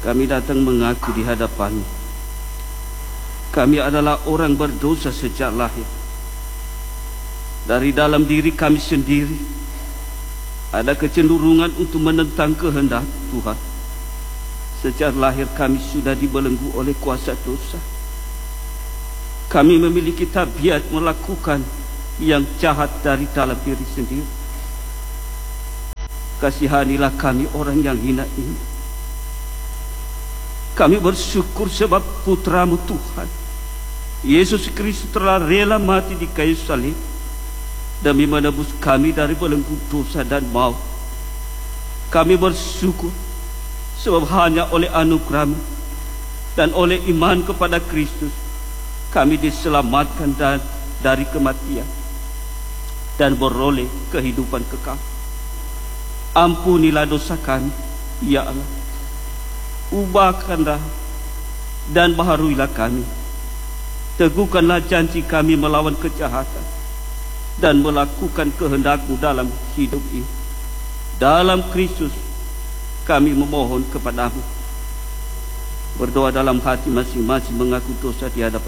Kami datang mengaku di hadapan-Mu. Kami adalah orang berdosa sejak lahir. Dari dalam diri kami sendiri ada kecenderungan untuk menentang kehendak Tuhan. Sejak lahir kami sudah dibelenggu oleh kuasa dosa. Kami memiliki tabiat melakukan yang jahat dari dalam diri sendiri. Kasihanilah kami orang yang hina ini. Kami bersyukur sebab Putra-Mu Tuhan Yesus Kristus telah rela mati di kayu salib demi menebus kami dari belenggu dosa dan maut. Kami bersyukur sebab hanya oleh anugerah-Mu dan oleh iman kepada Kristus kami diselamatkan dari kematian dan beroleh kehidupan kekal. Ampunilah dosa kami, ya Allah. Ubahkanlah dan baharuilah kami. Teguhkanlah janji kami melawan kejahatan dan melakukan kehendak-Mu dalam hidup ini. Dalam Kristus kami memohon kepada-Mu. Berdoa dalam hati masing-masing mengaku dosa di hadapan